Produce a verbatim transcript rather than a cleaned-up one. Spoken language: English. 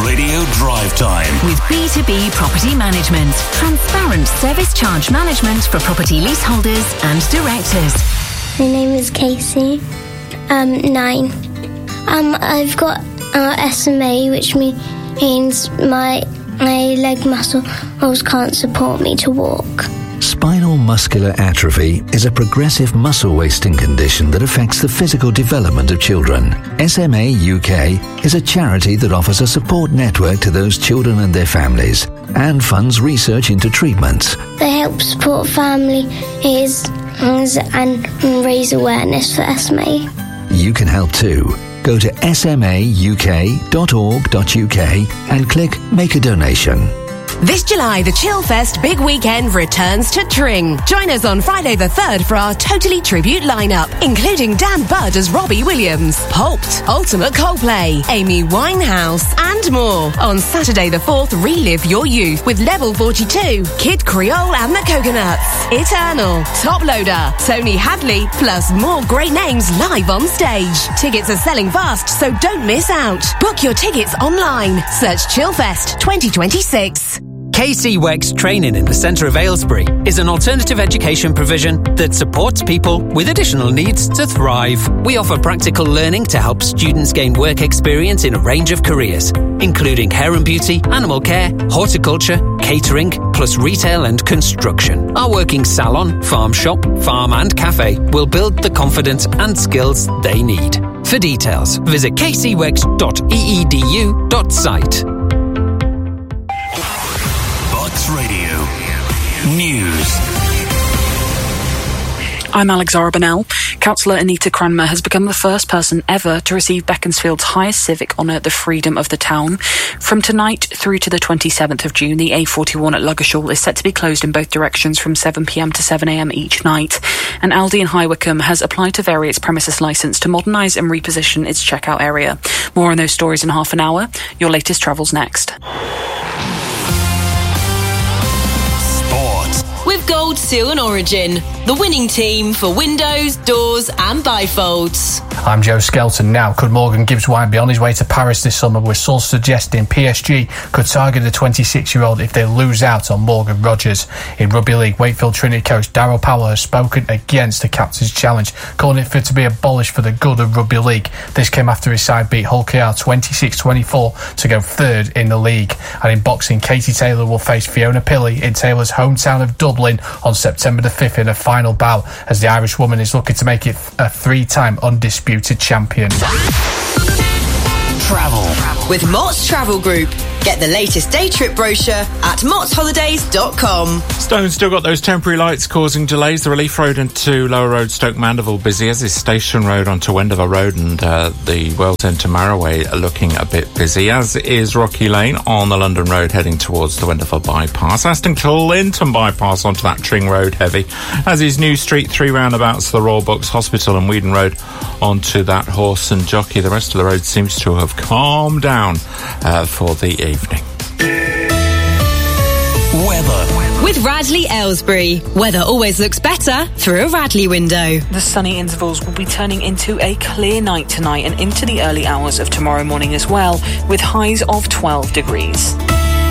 Radio Drive Time. With B two B Property Management. Transparent service charge management for property leaseholders and directors. My name is Casey. Um, nine. Um, I've got uh, S M A, which means my my leg muscles can't support me to walk. Spinal muscular atrophy is a progressive muscle wasting condition that affects the physical development of children. S M A U K is a charity that offers a support network to those children and their families and funds research into treatments. They help support families and raise awareness for S M A. You can help too. Go to s m a u k dot org dot u k and click Make a Donation. This July, the Chillfest Big Weekend returns to Tring. Join us on Friday the third for our Totally Tribute lineup, including Dan Budd as Robbie Williams, Pulped, Ultimate Coldplay, Amy Winehouse, and more. On Saturday the fourth, relive your youth with Level forty-two, Kid Creole and the Coconuts, Eternal, Top Loader, Tony Hadley, plus more great names live on stage. Tickets are selling fast, so don't miss out. Book your tickets online. Search Chillfest twenty twenty-six. K C W E X Training in the Centre of Aylesbury is an alternative education provision that supports people with additional needs to thrive. We offer practical learning to help students gain work experience in a range of careers, including hair and beauty, animal care, horticulture, catering, plus retail and construction. Our working salon, farm shop, farm and cafe will build the confidence and skills they need. For details, visit k c w e x dot e e d u dot site. Radio News. I'm Alexandra Bonnell. Councillor Anita Cranmer has become the first person ever to receive Beaconsfield's highest civic honour, the Freedom of the Town. From tonight through to the twenty-seventh of June, the A forty-one at Luggashall is set to be closed in both directions from seven p m to seven a m each night. And Aldi in High Wycombe has applied to vary its premises licence to modernise and reposition its checkout area. More on those stories in half an hour. Your latest travels next. With Gold Seal and Origin, the winning team for windows, doors and bifolds. I'm Joe Skelton now. Could Morgan Gibbs White be on his way to Paris this summer, with sources suggesting P S G could target the twenty-six-year-old if they lose out on Morgan Rogers? In Rugby League, Wakefield Trinity coach Darryl Powell has spoken against the captain's challenge, calling it for to be abolished for the good of Rugby League. This came after his side beat Hull K R twenty-six twenty-four to go third in the league. And in boxing, Katie Taylor will face Fiona Pilley in Taylor's hometown of Dublin on September the fifth in a final bout, as the Irish woman is looking to make it a three-time undisputed champion. Travel with Mott's Travel Group. Get the latest day trip brochure at motts holidays dot com. Stone's still got those temporary lights causing delays. The Relief Road into Lower Road, Stoke Mandeville busy, as is Station Road onto Wendover Road, and uh, the Wells End to Marroway are looking a bit busy, as is Rocky Lane on the London Road heading towards the Wendover bypass. Aston Clinton bypass onto that Tring Road heavy, as is New Street, three roundabouts, the Royal Bucks Hospital and Whedon Road onto that Horse and Jockey. The rest of the road seems to have calmed down uh, for the evening. Weather. With Radley Aylesbury, weather always looks better through a Radley window. The sunny intervals will be turning into a clear night tonight and into the early hours of tomorrow morning as well, with highs of twelve degrees.